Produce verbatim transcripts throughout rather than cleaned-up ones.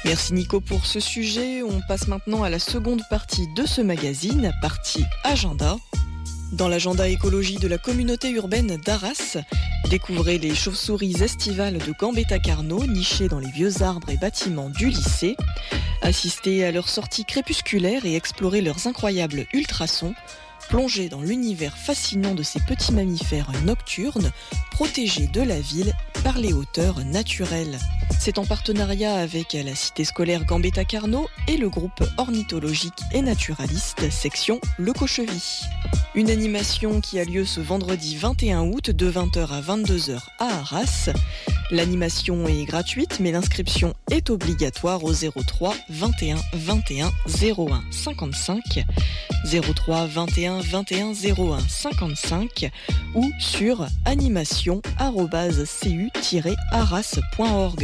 Merci Nico pour ce sujet. On passe maintenant à la seconde partie de ce magazine, partie agenda. Dans l'agenda écologie de la communauté urbaine d'Arras, découvrez les chauves-souris estivales de Gambetta-Carnot nichées dans les vieux arbres et bâtiments du lycée. Assistez à leur sortie crépusculaire et explorez leurs incroyables ultrasons. Plongez dans l'univers fascinant de ces petits mammifères nocturnes, protégés de la ville par les hauteurs naturelles. C'est en partenariat avec la cité scolaire Gambetta-Carnot et le groupe ornithologique et naturaliste section Le Cochevy. Une animation qui a lieu ce vendredi vingt et un août de vingt heures à vingt-deux heures à Arras. L'animation est gratuite mais l'inscription est obligatoire au zéro trois vingt et un vingt et un zéro un cinquante-cinq, zéro trois vingt et un vingt et un zéro un cinquante-cinq ou sur animation arobase c u tiret arras point org.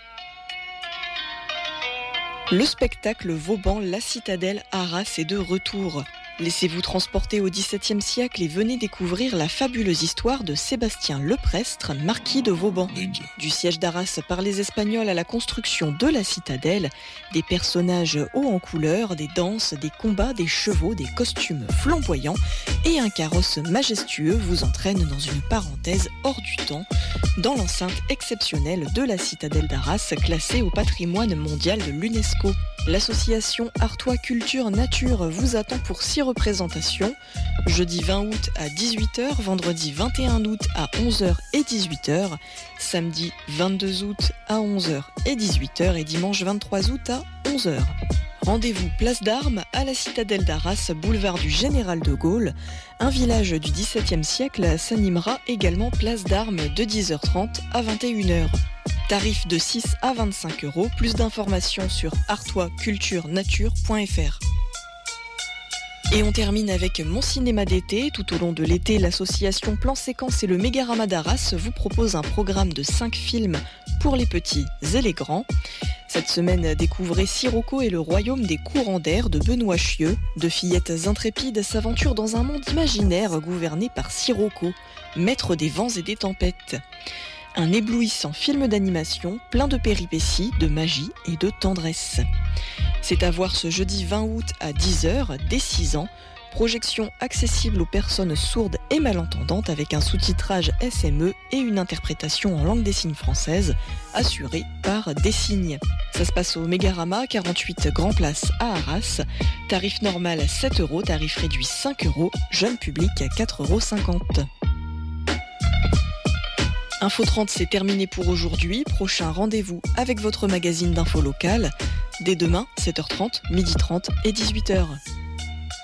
Le spectacle Vauban La Citadelle Arras est de retour. Laissez-vous transporter au dix-septième siècle et venez découvrir la fabuleuse histoire de Sébastien Leprestre, marquis de Vauban. Du siège d'Arras par les Espagnols à la construction de la citadelle, des personnages hauts en couleur, des danses, des combats, des chevaux, des costumes flamboyants et un carrosse majestueux vous entraînent dans une parenthèse hors du temps, dans l'enceinte exceptionnelle de la citadelle d'Arras, classée au patrimoine mondial de l'UNESCO. L'association Artois Culture Nature vous attend pour six représentations. Jeudi vingt août à dix-huit heures, vendredi vingt et un août à onze heures et dix-huit heures, samedi vingt-deux août à onze heures et dix-huit heures et dimanche vingt-trois août à onze heures. Rendez-vous place d'Armes à la citadelle d'Arras, boulevard du Général de Gaulle. Un village du dix-septième siècle s'animera également place d'Armes de dix heures trente à vingt et une heures. Tarif de six à vingt-cinq euros. Plus d'informations sur artois culture nature point f r. Et on termine avec mon cinéma d'été. Tout au long de l'été, l'association Plan Séquence et le Mégarama d'Arras vous propose un programme de cinq films pour les petits et les grands. Cette semaine, découvrez Sirocco et le royaume des courants d'air de Benoît Chieux. Deux fillettes intrépides s'aventurent dans un monde imaginaire gouverné par Sirocco, maître des vents et des tempêtes. Un éblouissant film d'animation plein de péripéties, de magie et de tendresse. C'est à voir ce jeudi vingt août à dix heures, dès six ans. Projection accessible aux personnes sourdes et malentendantes avec un sous-titrage S M E et une interprétation en langue des signes française assurée par Dessignes. Ça se passe au Mégarama, quarante-huit Grand Place à Arras. Tarif normal sept euros, tarif réduit cinq euros, jeune public quatre euros cinquante. Info trente, c'est terminé pour aujourd'hui. Prochain rendez-vous avec votre magazine d'info locale dès demain, sept heures trente, midi trente et dix-huit heures.